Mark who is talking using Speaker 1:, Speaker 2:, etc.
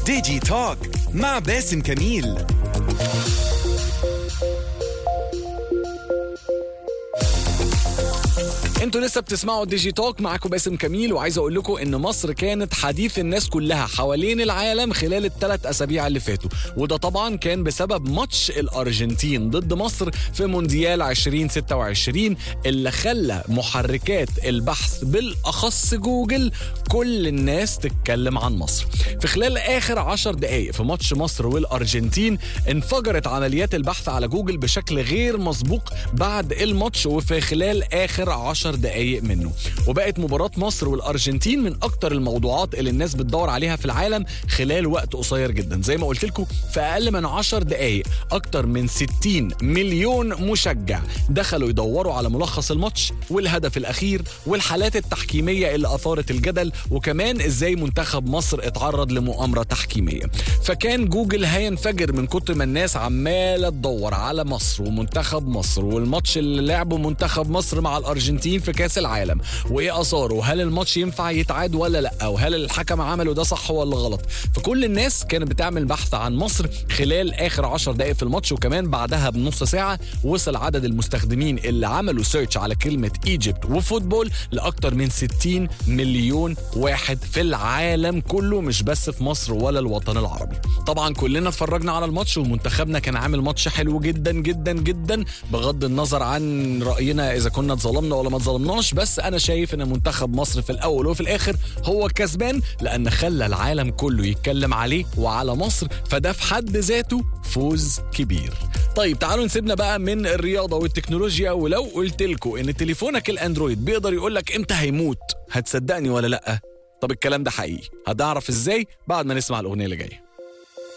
Speaker 1: ديجي توك مع باسم كميل.
Speaker 2: انتوا لسه بتسمعوا ديجي توك، معاكم باسم كميل، وعايز اقول لكم ان مصر كانت حديث الناس كلها حوالين العالم خلال ال3 أسابيع اللي فاتوا، وده طبعا كان بسبب ماتش الارجنتين ضد مصر في مونديال 2026 اللي خلى محركات البحث بالاخص جوجل كل الناس تتكلم عن مصر. في خلال اخر 10 دقائق في ماتش مصر والارجنتين انفجرت عمليات البحث على جوجل بشكل غير مسبوق بعد الماتش وفي خلال اخر 10 دقايق منه، وبقت مباراة مصر والأرجنتين من أكتر الموضوعات اللي الناس بتدور عليها في العالم خلال وقت قصير جدا. زي ما قلت لكم في أقل من 10 دقايق أكتر من 60 مليون مشجع دخلوا يدوروا على ملخص الماتش والهدف الأخير والحالات التحكيمية اللي أثارت الجدل، وكمان إزاي منتخب مصر اتعرض لمؤامرة تحكيمية. فكان جوجل هينفجر من كتر ما الناس عمالة تدور على مصر ومنتخب مصر والماتش اللي لعبه منتخب مصر مع الأرجنتين في كاس العالم وايه اثاره، وهل الماتش ينفع يتعاد ولا لا، وهل الحكم عمله ده صح ولا غلط. فكل الناس كانت بتعمل بحث عن مصر خلال اخر 10 دقائق في الماتش، وكمان بعدها بنص ساعه وصل عدد المستخدمين اللي عملوا سيرش على كلمه ايجيبت وفوتبول لاكتر من 60 مليون واحد في العالم كله، مش بس في مصر ولا الوطن العربي. طبعا كلنا اتفرجنا على الماتش ومنتخبنا كان عامل ماتش حلو جدا جدا جدا، بغض النظر عن راينا اذا كنا اتظلمنا ولا ما اتظلمناش، بس انا شايف ان منتخب مصر في الاول وفي الاخر هو كسبان لان خلى العالم كله يتكلم عليه وعلى مصر، فده في حد ذاته فوز كبير. طيب تعالوا نسيبنا بقى من الرياضه والتكنولوجيا، ولو قلت لكم ان تليفونك الاندرويد بيقدر يقول لك امتى هيموت، هتصدقني ولا لا؟ طب الكلام ده حقيقي، هتعرف ازاي بعد ما نسمع الاغنيه اللي جايه.